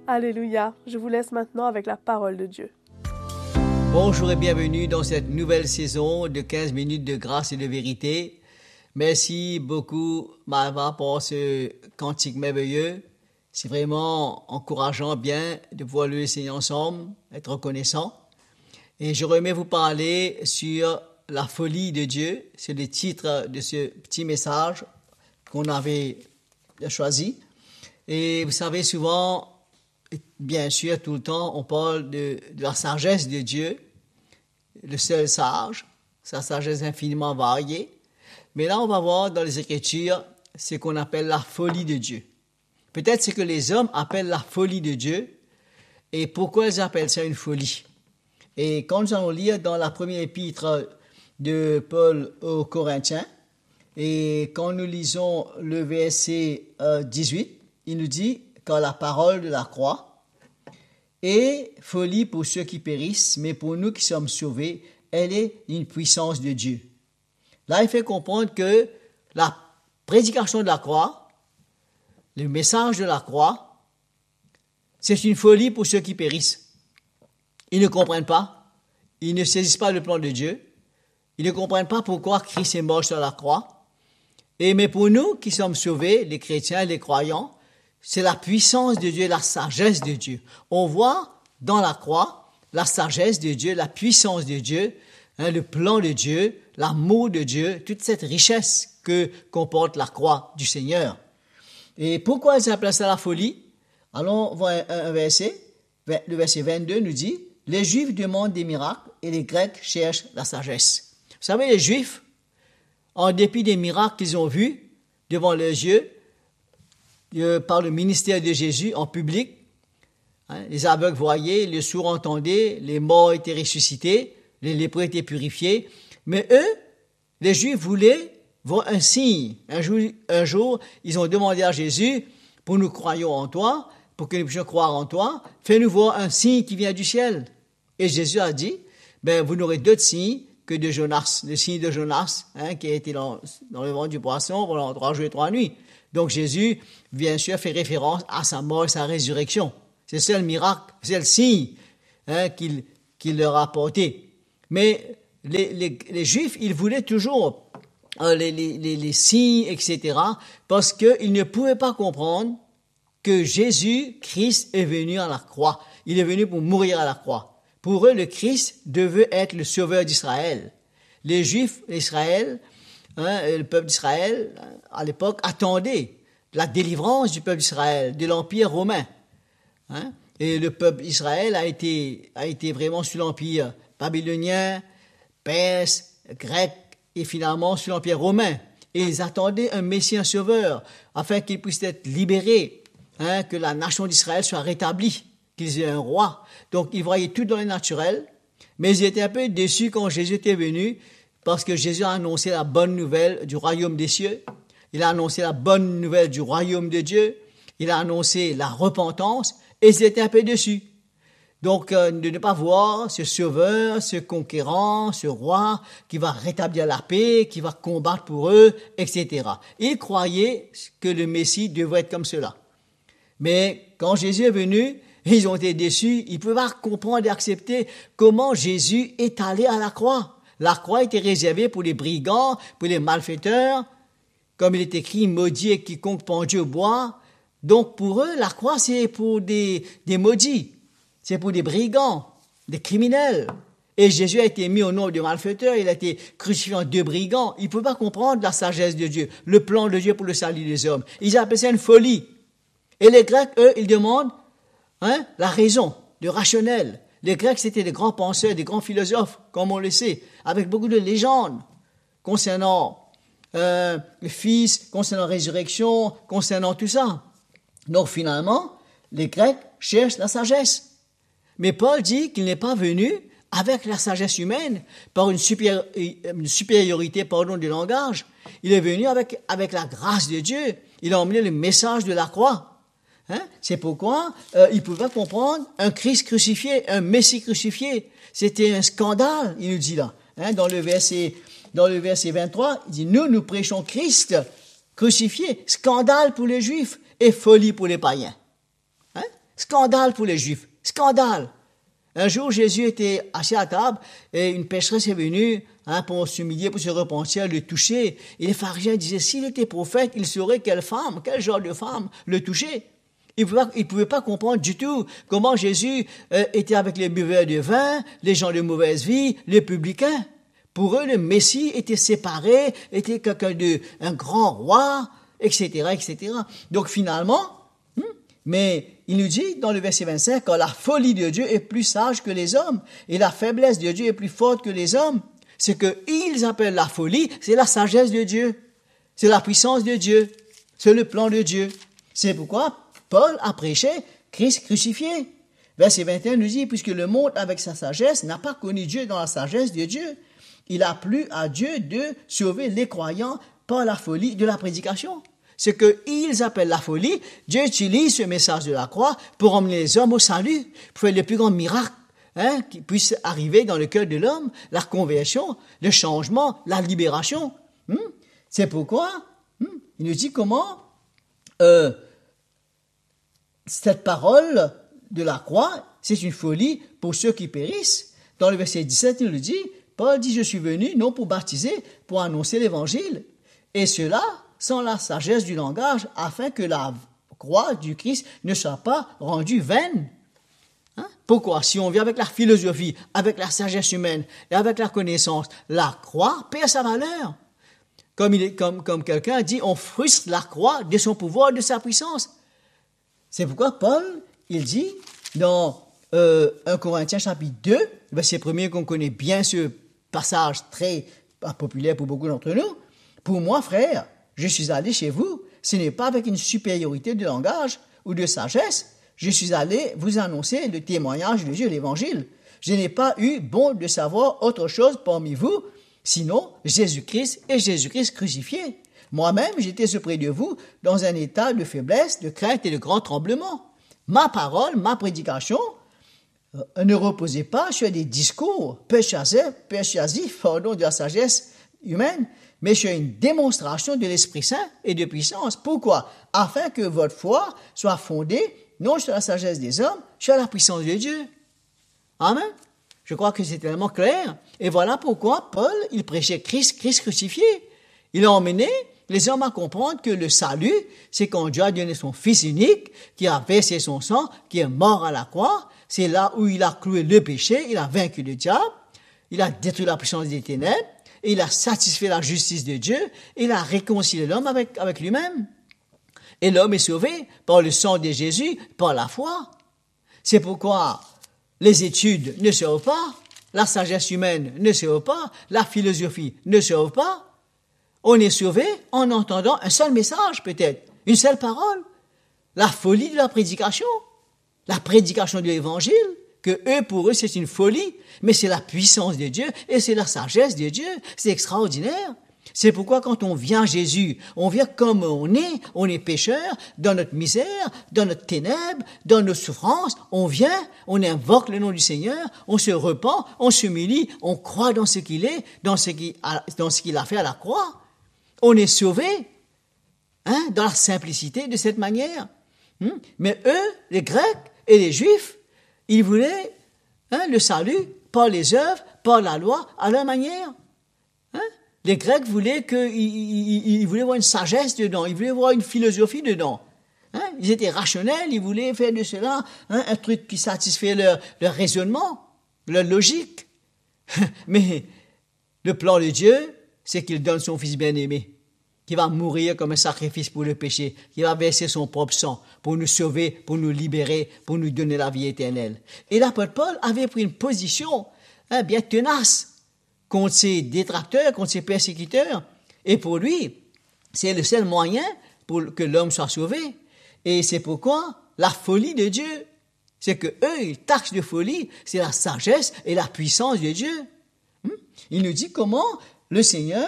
Alléluia. Je vous laisse maintenant avec la parole de Dieu. Bonjour et bienvenue dans cette nouvelle saison de 15 minutes de grâce et de vérité. Merci beaucoup, Marva, pour ce cantique merveilleux. C'est vraiment encourageant, bien, de pouvoir le laisser ensemble, être reconnaissant. Et je remets vous parler sur la folie de Dieu. C'est le titre de ce petit message qu'on avait choisi. Et vous savez, souvent, bien sûr, tout le temps, on parle de la sagesse de Dieu, le seul sage, sa sagesse infiniment variée. Mais là, on va voir dans les Écritures ce qu'on appelle la folie de Dieu. Peut-être ce que les hommes appellent la folie de Dieu. Et pourquoi ils appellent ça une folie? Et quand nous allons lire dans la première épître de Paul aux Corinthiens, et quand nous lisons le verset 18, il nous dit « Car la parole de la croix est folie pour ceux qui périssent, mais pour nous qui sommes sauvés, elle est une puissance de Dieu. » Là, il fait comprendre que la prédication de la croix, le message de la croix, c'est une folie pour ceux qui périssent. Ils ne comprennent pas, ils ne saisissent pas le plan de Dieu, ils ne comprennent pas pourquoi Christ est mort sur la croix. Mais pour nous qui sommes sauvés, les chrétiens, les croyants, c'est la puissance de Dieu, la sagesse de Dieu. On voit dans la croix la sagesse de Dieu, la puissance de Dieu, le plan de Dieu, l'amour de Dieu, toute cette richesse que comporte la croix du Seigneur. Et pourquoi ils appellent ça la folie? Allons voir un verset. Le verset 22 nous dit « Les Juifs demandent des miracles et les Grecs cherchent la sagesse. » Vous savez, les Juifs, en dépit des miracles qu'ils ont vus devant leurs yeux, par le ministère de Jésus en public, les aveugles voyaient, les sourds entendaient, les morts étaient ressuscités, les lépreux étaient purifiés. Mais eux, les Juifs voulaient voir un signe. Un jour, ils ont demandé à Jésus, pour nous croyons en toi, pour que nous puissions croire en toi, fais-nous voir un signe qui vient du ciel. Et Jésus a dit, vous n'aurez d'autres signes que de Jonas, le signe de Jonas, qui a été dans le ventre du poisson pendant 3 jours et 3 nuits. Donc Jésus, bien sûr, fait référence à sa mort et sa résurrection. C'est le seul miracle, c'est le signe qu'il leur a apporté. Mais les Juifs, ils voulaient toujours les signes, etc., parce qu'ils ne pouvaient pas comprendre que Jésus, Christ, est venu à la croix. Il est venu pour mourir à la croix. Pour eux, le Christ devait être le sauveur d'Israël. Les Juifs, Israël, le peuple d'Israël, à l'époque, attendait la délivrance du peuple d'Israël, de l'Empire romain. Et le peuple d'Israël a été vraiment sous l'Empire babylonien, perse, grec, et finalement sous l'Empire romain. Et ils attendaient un Messie, un sauveur, afin qu'ils puissent être libérés, que la nation d'Israël soit rétablie, qu'ils aient un roi. Donc ils voyaient tout dans le naturel, mais ils étaient un peu déçus quand Jésus était venu, parce que Jésus a annoncé la bonne nouvelle du royaume des cieux. Il a annoncé la bonne nouvelle du royaume de Dieu. Il a annoncé la repentance. Et ils étaient un peu déçus. Donc, de ne pas voir ce sauveur, ce conquérant, ce roi qui va rétablir la paix, qui va combattre pour eux, etc. Ils croyaient que le Messie devait être comme cela. Mais quand Jésus est venu, ils ont été déçus. Ils ne pouvaient pas comprendre et accepter comment Jésus est allé à la croix. La croix était réservée pour les brigands, pour les malfaiteurs. Comme il est écrit, maudit est quiconque pendu au bois. Donc pour eux, la croix c'est pour des maudits. C'est pour des brigands, des criminels. Et Jésus a été mis au nom de malfaiteurs. Il a été crucifié en 2 brigands. Ils ne pouvaient pas comprendre la sagesse de Dieu, le plan de Dieu pour le salut des hommes. Ils appelaient ça une folie. Et les Grecs, eux, ils demandent la raison, le rationnel. Les Grecs, c'était des grands penseurs, des grands philosophes, comme on le sait, avec beaucoup de légendes concernant le Fils, concernant la résurrection, concernant tout ça. Donc finalement, les Grecs cherchent la sagesse. Mais Paul dit qu'il n'est pas venu avec la sagesse humaine, par une supériorité du langage. Il est venu avec la grâce de Dieu. Il a emmené le message de la croix. C'est pourquoi ils ne pouvaient pas comprendre un Christ crucifié, un Messie crucifié. C'était un scandale, il nous dit là. Dans le verset 23, il dit « Nous prêchons Christ crucifié, scandale pour les Juifs et folie pour les païens. » Scandale pour les Juifs. Scandale. Un jour, Jésus était assis à table et une pécheresse est venue pour s'humilier, pour se repentir, le toucher. Et les pharisiens disaient, s'il était prophète, il saurait quel genre de femme le touchait. Ils ne pouvaient pas comprendre du tout comment Jésus était avec les buveurs de vin, les gens de mauvaise vie, les publicains. Pour eux, le Messie était séparé, était un grand roi, etc., etc. Donc finalement, mais il nous dit dans le verset 25, quand la folie de Dieu est plus sage que les hommes et la faiblesse de Dieu est plus forte que les hommes, ce qu'ils appellent la folie, c'est la sagesse de Dieu, c'est la puissance de Dieu, c'est le plan de Dieu. C'est pourquoi Paul a prêché Christ crucifié. Verset 21 nous dit, puisque le monde avec sa sagesse n'a pas connu Dieu dans la sagesse de Dieu, il a plu à Dieu de sauver les croyants par la folie de la prédication. Ce qu'ils appellent la folie, Dieu utilise ce message de la croix pour emmener les hommes au salut, pour faire le plus grand miracle qui puisse arriver dans le cœur de l'homme, la conversion, le changement, la libération. C'est pourquoi il nous dit comment cette parole de la croix, c'est une folie pour ceux qui périssent. Dans le verset 17, il nous dit, Paul dit, je suis venu non pour baptiser, pour annoncer l'évangile, et cela sans la sagesse du langage, afin que la croix du Christ ne soit pas rendue vaine. Pourquoi? Si on vient avec la philosophie, avec la sagesse humaine et avec la connaissance, la croix perd sa valeur. Comme quelqu'un dit, on frustre la croix de son pouvoir, de sa puissance. C'est pourquoi Paul, il dit dans 1 Corinthiens chapitre 2, verset 1er qu'on connaît bien ce passage très populaire pour beaucoup d'entre nous. Pour moi, frère, je suis allé chez vous, ce n'est pas avec une supériorité de langage ou de sagesse, je suis allé vous annoncer le témoignage de Dieu, l'évangile. Je n'ai pas eu bon de savoir autre chose parmi vous, sinon Jésus-Christ et Jésus-Christ crucifié. Moi-même, j'étais auprès de vous dans un état de faiblesse, de crainte et de grand tremblement. Ma parole, ma prédication ne reposait pas sur des discours persuasifs de la sagesse humaine, mais sur une démonstration de l'Esprit Saint et de puissance. Pourquoi? Afin que votre foi soit fondée non sur la sagesse des hommes, sur la puissance de Dieu. Amen. Je crois que c'est tellement clair. Et voilà pourquoi Paul, il prêchait Christ crucifié. Il a emmené les hommes à comprendre que le salut, c'est quand Dieu a donné son Fils unique, qui a versé son sang, qui est mort à la croix. C'est là où il a cloué le péché, il a vaincu le diable, il a détruit la puissance des ténèbres, et il a satisfait la justice de Dieu, et il a réconcilié l'homme avec lui-même. Et l'homme est sauvé par le sang de Jésus, par la foi. C'est pourquoi les études ne sauvent pas, la sagesse humaine ne sauve pas, la philosophie ne sauve pas. On est sauvé en entendant un seul message peut-être, une seule parole. La folie de la prédication de l'évangile, pour eux c'est une folie, mais c'est la puissance de Dieu et c'est la sagesse de Dieu, c'est extraordinaire. C'est pourquoi quand on vient à Jésus, on vient comme on est pécheur, dans notre misère, dans notre ténèbre, dans nos souffrances, on vient, on invoque le nom du Seigneur, on se repent, on s'humilie, on croit dans ce qu'il est, dans ce qu'il a fait à la croix. On est sauvé, dans la simplicité de cette manière. Mais eux, les Grecs et les Juifs, ils voulaient le salut par les œuvres, par la loi, à leur manière. Les Grecs voulaient ils voulaient voir une sagesse dedans, ils voulaient voir une philosophie dedans. Ils étaient rationnels, ils voulaient faire de cela un truc qui satisfait leur raisonnement, leur logique. Mais le plan de Dieu, c'est qu'il donne son Fils bien-aimé, qui va mourir comme un sacrifice pour le péché, qui va verser son propre sang pour nous sauver, pour nous libérer, pour nous donner la vie éternelle. Et l'apôtre Paul avait pris une position bien tenace contre ses détracteurs, contre ses persécuteurs. Et pour lui, c'est le seul moyen pour que l'homme soit sauvé. Et c'est pourquoi la folie de Dieu, c'est que eux, ils taxent de folie, c'est la sagesse et la puissance de Dieu. Il nous dit comment le Seigneur,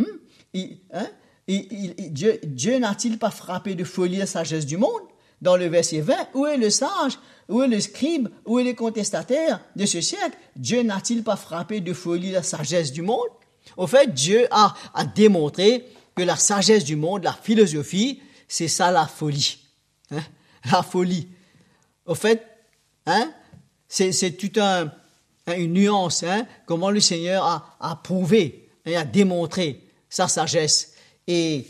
Dieu n'a-t-il pas frappé de folie la sagesse du monde? Dans le verset 20, où est le sage? Où est le scribe? Où est le contestataire de ce siècle? Dieu n'a-t-il pas frappé de folie la sagesse du monde? Au fait, Dieu a démontré que la sagesse du monde, la philosophie, c'est ça la folie. La folie. Au fait, c'est toute une nuance, comment le Seigneur a prouvé et a démontré sa sagesse et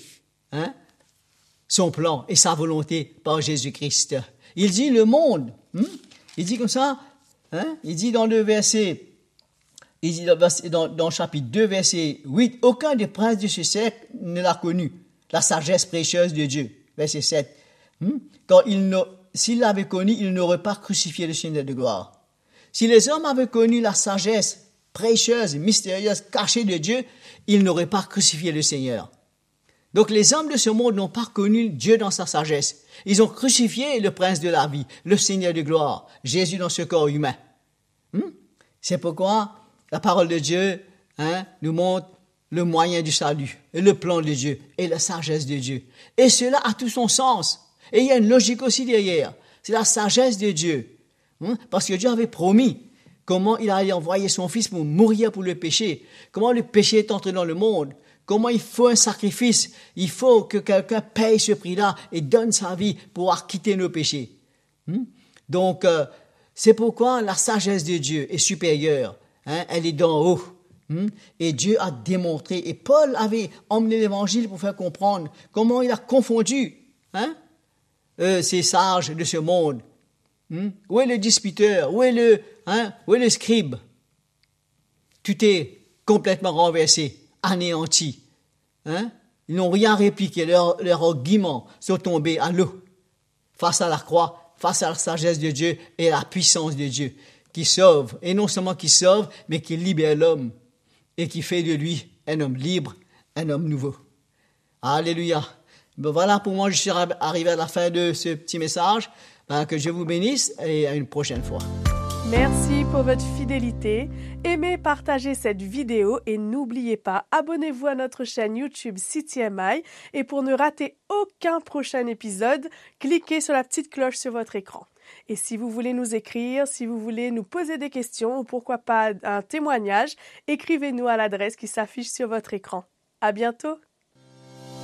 son plan et sa volonté par Jésus-Christ. Il dit le monde, il dit comme ça, il dit dans le verset, il dit dans chapitre 2, verset 8, « Aucun des princes de ce siècle ne l'a connu, la sagesse précieuse de Dieu. » Verset 7. Quand s'il l'avait connu, il n'aurait pas crucifié le Seigneur de gloire. Si les hommes avaient connu la sagesse précieuse, mystérieuse, cachée de Dieu, ils n'auraient pas crucifié le Seigneur. Donc les hommes de ce monde n'ont pas connu Dieu dans sa sagesse. Ils ont crucifié le prince de la vie, le Seigneur de gloire, Jésus dans ce corps humain. C'est pourquoi la parole de Dieu nous montre le moyen du salut, et le plan de Dieu, et la sagesse de Dieu. Et cela a tout son sens. Et il y a une logique aussi derrière. C'est la sagesse de Dieu. Parce que Dieu avait promis comment il allait envoyer son Fils pour mourir pour le péché, comment le péché est entré dans le monde, comment il faut un sacrifice, il faut que quelqu'un paye ce prix-là et donne sa vie pour acquitter nos péchés. Donc, c'est pourquoi la sagesse de Dieu est supérieure. Elle est d'en haut. Et Dieu a démontré, et Paul avait emmené l'évangile pour faire comprendre comment il a confondu ces sages de ce monde. Où est le disputeur? Où est le scribe? Tout est complètement renversé, anéanti. Ils n'ont rien répliqué, leurs arguments sont tombés à l'eau face à la croix, face à la sagesse de Dieu et à la puissance de Dieu qui sauve, et non seulement qui sauve, mais qui libère l'homme et qui fait de lui un homme libre, un homme nouveau. Alléluia. Voilà, pour moi, je suis arrivé à la fin de ce petit message. Que Dieu vous bénisse et à une prochaine fois. Merci pour votre fidélité. Aimez, partagez cette vidéo et n'oubliez pas, abonnez-vous à notre chaîne YouTube CTMI et pour ne rater aucun prochain épisode, cliquez sur la petite cloche sur votre écran. Et si vous voulez nous écrire, si vous voulez nous poser des questions ou pourquoi pas un témoignage, écrivez-nous à l'adresse qui s'affiche sur votre écran. À bientôt!